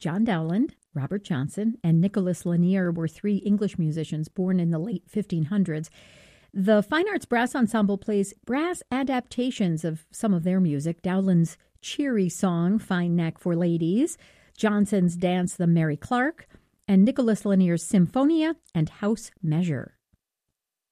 John Dowland, Robert Johnson, and Nicholas Lanier were three English musicians born in the late 1500s. The Fine Arts Brass Ensemble plays brass adaptations of some of their music. Dowland's cheery song, Fine Neck for Ladies, Johnson's dance, The Mary Clark, and Nicholas Lanier's Symphonia and House Measure.